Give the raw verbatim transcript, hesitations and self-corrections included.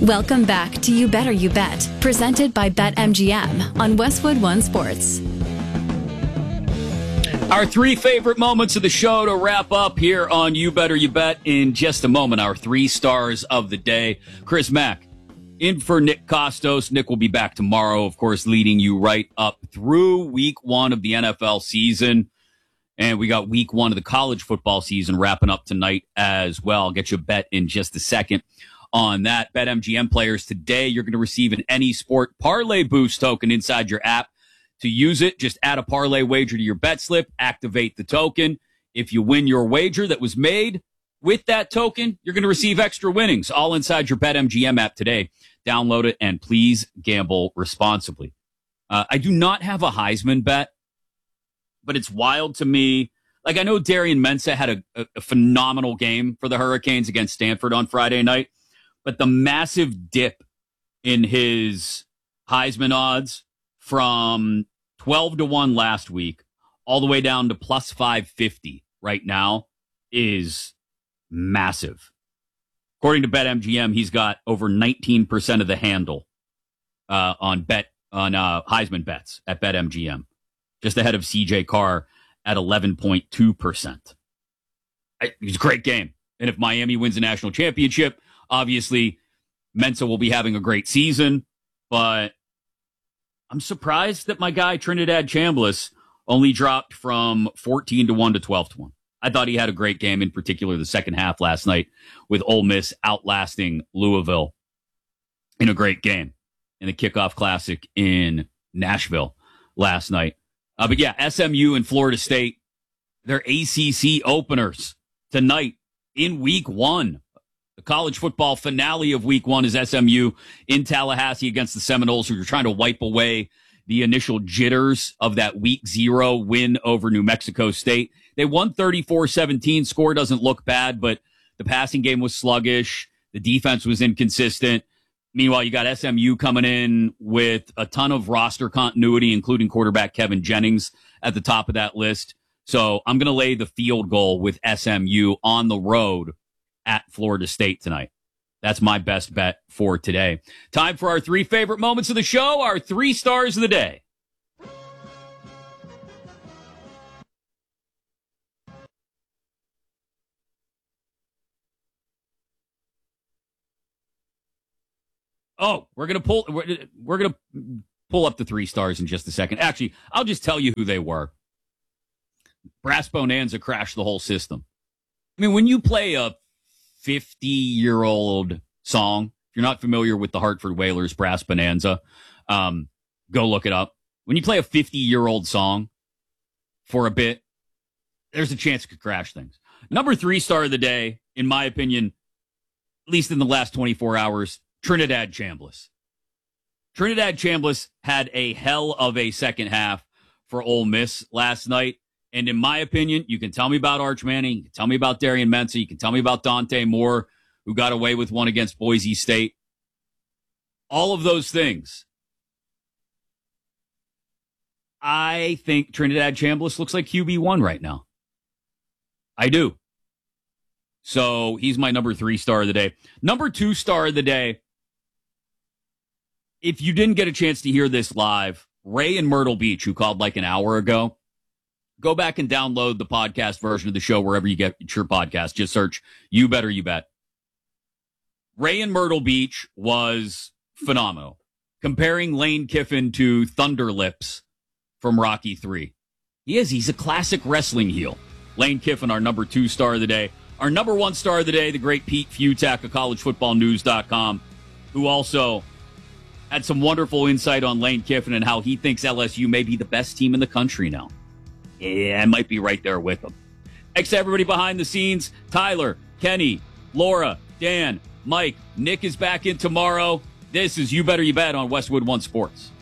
Welcome back to You Better You Bet, presented by BetMGM on Westwood One Sports. Our three favorite moments of the show to wrap up here on You Better You Bet in just a moment. Our three stars of the day. Chris Mack in for Nick Costos. Nick will be back tomorrow, of course, leading you right up through week one of the N F L season. And we got week one of the college football season wrapping up tonight as well. I'll get you a bet in just a second on that. BetMGM players today, you're going to receive an Any Sport Parlay Boost token inside your app. To use it, just add a parlay wager to your bet slip, activate the token. If you win your wager that was made with that token, you're going to receive extra winnings, all inside your BetMGM app today. Download it, and please gamble responsibly. Uh, I do not have a Heisman bet, but it's wild to me. Like, I know Darian Mensah had a, a, a phenomenal game for the Hurricanes against Stanford on Friday night, but the massive dip in his Heisman odds from twelve to one last week all the way down to plus five fifty right now is massive. According to BetMGM, he's got over nineteen percent of the handle uh, on bet on uh, Heisman bets at BetMGM, just ahead of C J Carr at eleven point two percent. It was a great game. And if Miami wins the national championship, obviously Mensah will be having a great season, but I'm surprised that my guy Trinidad Chambliss only dropped from fourteen to one to twelve to one. I thought he had a great game, in particular the second half last night, with Ole Miss outlasting Louisville in a great game in the Kickoff Classic in Nashville last night. Uh, but yeah, S M U and Florida State, they're A C C openers tonight in week one. The college football finale of week one is S M U in Tallahassee against the Seminoles, who are trying to wipe away the initial jitters of that week zero win over New Mexico State. They won thirty-four seventeen. Score doesn't look bad, but the passing game was sluggish. The defense was inconsistent. Meanwhile, you got S M U coming in with a ton of roster continuity, including quarterback Kevin Jennings at the top of that list. So I'm going to lay the field goal with S M U on the road at Florida State tonight. That's my best bet for today. Time for our three favorite moments of the show, our three stars of the day. Oh, we're going to pull we're, we're going to pull up the three stars in just a second. Actually, I'll just tell you who they were. Brass Bonanza crashed the whole system. I mean, when you play a fifty-year-old song, if you're not familiar with the Hartford Whalers Brass Bonanza, um, go look it up. When you play a fifty-year-old song for a bit, there's a chance it could crash things. Number three star of the day, in my opinion, at least in the last twenty-four hours, Trinidad Chambliss. Trinidad Chambliss had a hell of a second half for Ole Miss last night. And in my opinion, you can tell me about Arch Manning, you can tell me about Darian Mensah, you can tell me about Dante Moore, who got away with one against Boise State. All of those things. I think Trinidad Chambliss looks like Q B one right now. I do. So he's my number three star of the day. Number two star of the day. If you didn't get a chance to hear this live, Ray in Myrtle Beach, who called like an hour ago, go back and download the podcast version of the show wherever you get your podcast. Just search You Better You Bet. Ray in Myrtle Beach was phenomenal, comparing Lane Kiffin to Thunder Lips from Rocky three. He is. He's a classic wrestling heel. Lane Kiffin, our number two star of the day. Our number one star of the day, the great Pete Futak of college football news dot com, who also had some wonderful insight on Lane Kiffin and how he thinks L S U may be the best team in the country now. Yeah, I might be right there with them. Thanks to everybody behind the scenes. Tyler, Kenny, Laura, Dan, Mike, Nick is back in tomorrow. This is You Better You Bet on Westwood One Sports.